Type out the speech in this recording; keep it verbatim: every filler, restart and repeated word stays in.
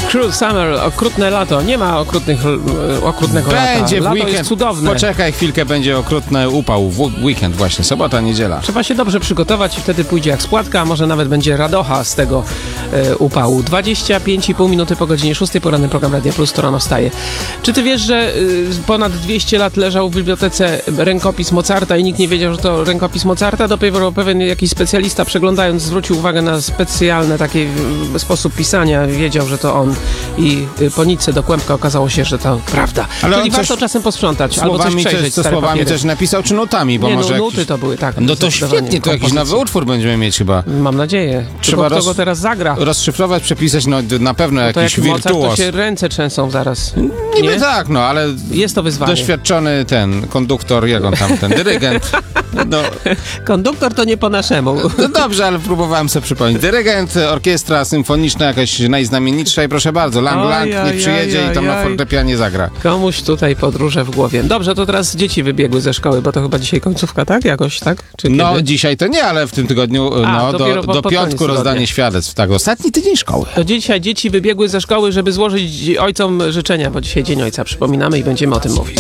Cruel Summer, okrutne lato. Nie ma okrutnych, okrutnego lata. Będzie w Lato weekend. jest cudowne. Poczekaj chwilkę, będzie okrutny upał. W weekend właśnie, sobota, niedziela. Trzeba się dobrze przygotować i wtedy pójdzie jak spłatka, a może nawet będzie radocha z tego e, upału. dwadzieścia pięć i pół minuty po godzinie szóstej, poranny program Radia Plus, to rano wstaje. Czy ty wiesz, że y, ponad dwieście lat leżał w bibliotece rękopis Mozarta i nikt nie wiedział, że to rękopis Mozarta? Dopiero pewien jakiś specjalista, przeglądając, zwrócił uwagę na specjalny taki y, sposób pisania, wiedział, że to on i y, po nitce do kłębka okazało się, że to prawda. Ale Czyli on warto coś czasem posprzątać, albo coś Słowami przejrzeć, też, to stare słowami papiery. też napisał, czy nutami, bo Nie, może no, jakiś... nuty to były, tak. No to zdecydowanie, świetnie, to jakiś kompozycje. nowy utwór będziemy mieć chyba. Mam nadzieję. Trzeba Trzeba roz- kto go teraz zagra. Rozszyfrować, przepisać, no na pewno To jakiś jak Mozart, to wirtuos. się ręce trzęsą zaraz. Niby Nie? tak, no ale Jest to wyzwanie. doświadczony ten konduktor, jak on tam, ten dyrygent. No, Konduktor to nie po naszemu. no dobrze, ale próbowałem sobie przypomnieć. Dyrygent, orkiestra symfoniczna jakaś najznamienitsza i proszę bardzo, Lang Oj, Lang oj, niech przyjedzie oj, i tam na oj. fortepianie zagra. Komuś tutaj podróże w głowie. Dobrze, to teraz dzieci wybiegły ze szkoły, bo to chyba dzisiaj końcówka, tak? Jakoś, tak? Czy No kiedy? dzisiaj to nie, ale w tym tygodniu A, no, dopiero do, po- do pod koniec piątku rozdanie tygodnia. świadectw. Tak, ostatni tydzień szkoły. To dzisiaj dzieci wybiegły ze szkoły, żeby złożyć ojcom życzenia, bo dzisiaj Dzień Ojca przypominamy i będziemy o tym mówić.